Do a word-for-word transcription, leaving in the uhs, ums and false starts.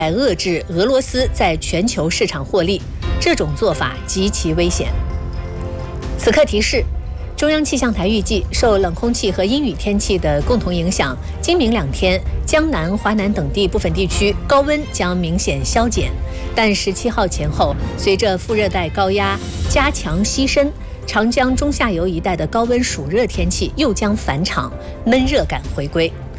来遏制俄罗斯在全球市场获利，这种做法极其危险。此刻提示。中央气象台预计，受冷空气和阴雨天气的共同影响，今明两天，江南、华南等地部分地区高温将明显消减，但十七号前后，随着副热带高压加强西伸，长江中下游一带的高温暑热天气又将返场，闷热感回归。